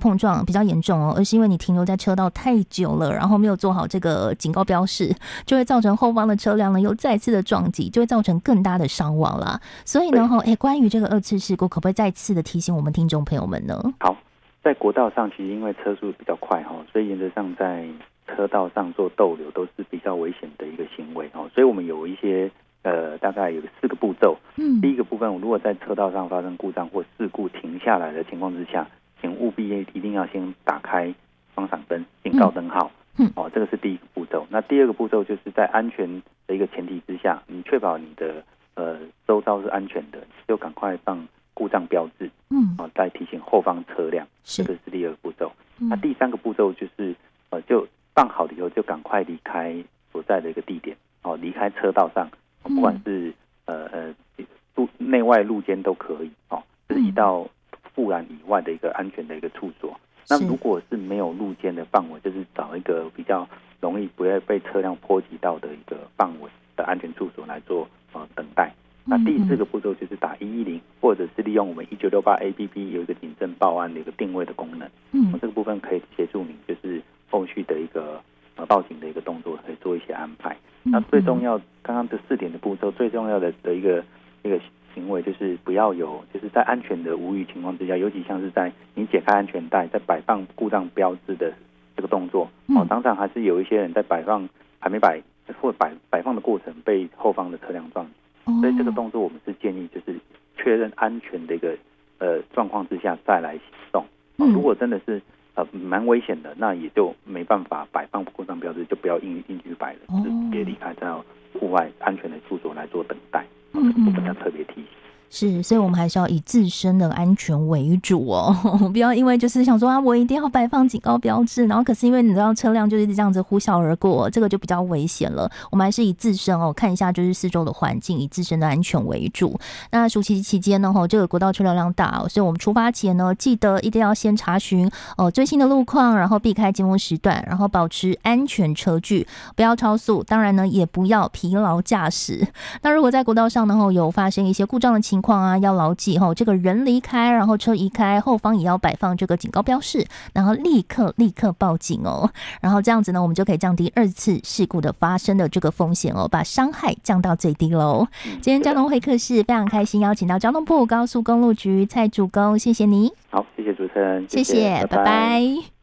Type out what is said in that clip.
碰撞比较严重哦，而是因为你停留在车道太久了，然后没有做好这个警告标示，就会造成后方的车辆呢又再次的撞击，就会造成更大的伤亡啦。所以呢，关于这个2次事故，可不可以再次的提醒我们听众朋友们呢？ 好，在国道上，其实因为车速比较快所以原则上在车道上做逗留都是比较危险的一个行为所以我们有一些大概有4个步骤。第一个部分，如果在车道上发生故障或事故停下来的情况之下，请务必一定要先打开方向灯、警告灯号。这个是第一个步骤。那第二个步骤就是在安全的一个前提之下，你确保你的周遭是安全的，就赶快放故障标志。再提醒后方车辆，这个是第二个步骤。那第三个步骤就是就放好了以后，就赶快离开所在的一个地点离开车道上，不管是内外路间都可以就是移到护栏以外的一个安全的一个处所。那如果是没有路肩的范围，就是找一个比较容易不会被车辆波及到的一个范围的安全处所来做等待。那第4个步骤就是打110，或者是利用我们1968 APP 有一个警政报案的一个定位的功能。这个部分可以协助你就是后续的一个报警的一个动作，可以做一些安排。那最重要，刚刚这4点的步骤，最重要的一个行为就是不要有，就是在安全的无虞情况之下，尤其像是在你解开安全带，在摆放故障标志的这个动作，常常还是有一些人在还没摆或摆放的过程被后方的车辆撞击。所以这个动作我们是建议就是确认安全的一个状况之下再来行动。如果真的是蛮危险的，那也就没办法摆放故障标志，就不要硬去摆了，就直接离开到户外安全的处所来做等待。这个部分要特别提醒。 是，所以我们还是要以自身的安全为主不要因为就是想说我一定要摆放警告标志，然后可是因为你知道车辆就是这样子呼啸而过，这个就比较危险了。我们还是以自身看一下就是四周的环境，以自身的安全为主。那暑期期间呢这个国道车流量大所以我们出发前呢，记得一定要先查询最新的路况，然后避开尖峰时段，然后保持安全车距，不要超速，当然呢也不要疲劳驾驶。那如果在国道上呢有发生一些故障的情况要牢记这个人离开，然后车移开，后方也要摆放这个警告标示，然后立刻报警然后这样子呢，我们就可以降低2次事故的发生的这个风险把伤害降到最低喽。今天交通会客室非常开心邀请到交通部高速公路局蔡主工，谢谢你。 好，谢谢主持人， 谢谢，拜拜。